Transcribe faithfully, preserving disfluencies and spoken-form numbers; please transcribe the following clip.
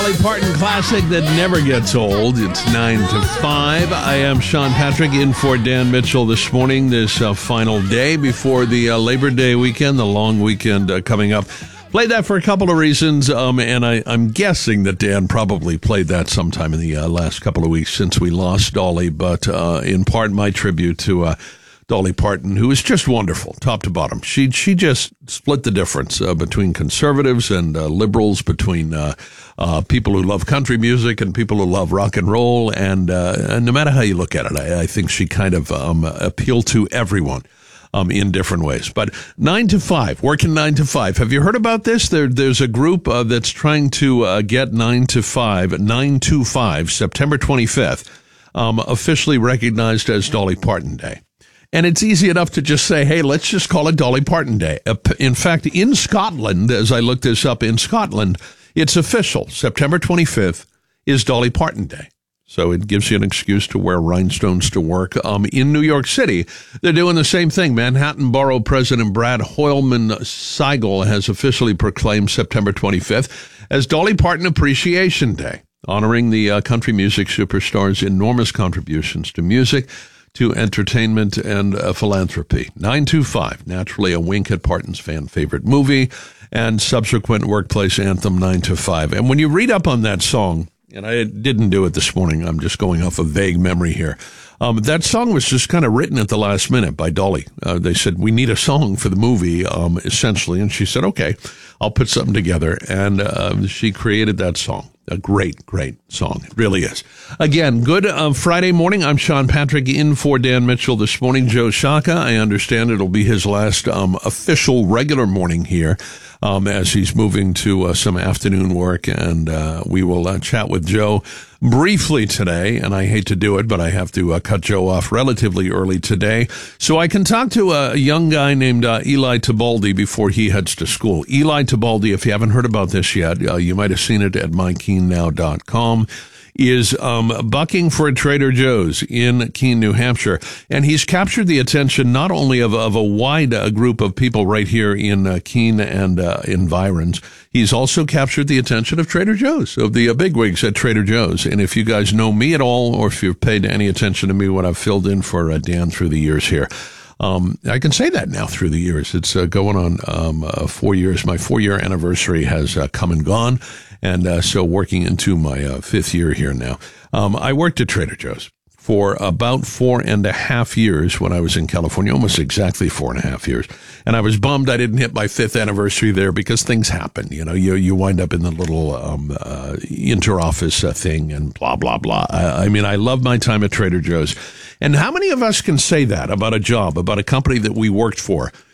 Dolly Parton classic that never gets old. It's nine to five. I am Sean Patrick in for Dan Mitchell this morning, this uh, final day before the uh, Labor Day weekend, the long weekend uh, coming up. Played that for a couple of reasons, um, and I, I'm guessing that Dan probably played that sometime in the uh, last couple of weeks since we lost Dolly, but uh, in part my tribute to uh, Dolly Parton, who is just wonderful, top to bottom. She she just split the difference uh, between conservatives and uh, liberals, between uh, uh, people who love country music and people who love rock and roll, and, uh, and no matter how you look at it, I, I think she kind of um, appealed to everyone. Um, in different ways. But nine to five, working nine to five. Have you heard about this? There, there's a group uh, that's trying to uh, get nine to five, nine to five, September twenty-fifth, um, officially recognized as Dolly Parton Day. And it's easy enough to just say, hey, let's just call it Dolly Parton Day. In fact, in Scotland, as I looked this up, in Scotland, it's official. September twenty-fifth is Dolly Parton Day. So it gives you an excuse to wear rhinestones to work. Um, in New York City, they're doing the same thing. Manhattan Borough President Brad Hoylman-Seigel has officially proclaimed September twenty-fifth as Dolly Parton Appreciation Day, honoring the uh, country music superstar's enormous contributions to music, to entertainment, and uh, philanthropy. nine two five, naturally a wink at Parton's fan favorite movie, and subsequent workplace anthem nine to five. And when you read up on that song, and I didn't do it this morning, I'm just going off a vague memory here. Um, that song was just kind of written at the last minute by Dolly. Uh, they said, we need a song for the movie, um, essentially. And she said, okay, I'll put something together. And uh, she created that song. A great, great song. It really is. Again, good uh, Friday morning. I'm Sean Patrick in for Dan Mitchell this morning. Joe Shaka, I understand it'll be his last um, official regular morning here um, as he's moving to uh, some afternoon work. And uh, we will uh, chat with Joe briefly today. And I hate to do it, but I have to uh, cut Joe off relatively early today so I can talk to a young guy named uh, Eli Tebaldi before he heads to school. Eli Tebaldi, if you haven't heard about this yet, uh, you might have seen it at my keene now dot com, is um, bucking for a Trader Joe's in Keene, New Hampshire. And he's captured the attention not only of, of a wide uh, group of people right here in uh, Keene and uh, environs, he's also captured the attention of Trader Joe's, of the uh, bigwigs at Trader Joe's. And if you guys know me at all, or if you've paid any attention to me when I've filled in for uh, Dan through the years here, Um, I can say that now through the years. It's uh, going on um, uh, four years. My four-year anniversary has uh, come and gone, and uh, so working into my uh, fifth year here now. Um, I worked at Trader Joe's for about four and a half years when I was in California, almost exactly four and a half years. And I was bummed I didn't hit my fifth anniversary there because things happen. You know, you you wind up in the little um, uh, inter-office uh, thing and blah, blah, blah. I, I mean, I love my time at Trader Joe's. And how many of us can say that about a job, about a company that we worked for